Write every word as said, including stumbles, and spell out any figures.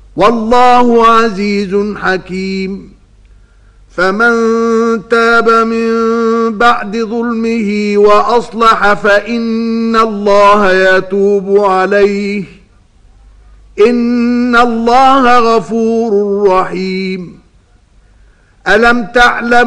والله عزيز حكيم. فمن تاب من بعد ظلمه وأصلح فإن الله يتوب عليه إن الله غفور رحيم. ألم تعلم